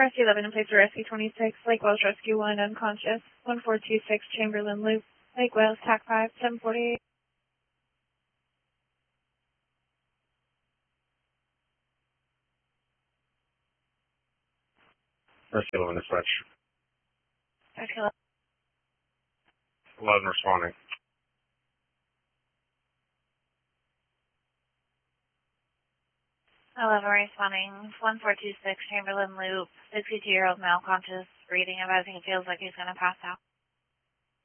Rescue 11 in place of Rescue 26, Lake Wales Rescue 1 unconscious, 1426 Chamberlain Loop, Lake Wales TAC 5, 748. Rescue 11 dispatch. Rescue 11 responding. 11 responding, 1426 Chamberlain Loop, 62-year-old male conscious, breathing, advising it feels like he's going to pass out.